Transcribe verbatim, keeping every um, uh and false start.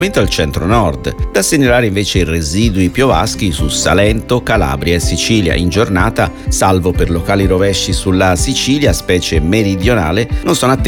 al centro-nord. Da segnalare invece i residui piovaschi su Salento, Calabria e Sicilia. In giornata, salvo per locali rovesci sulla Sicilia, specie meridionale, non sono attesi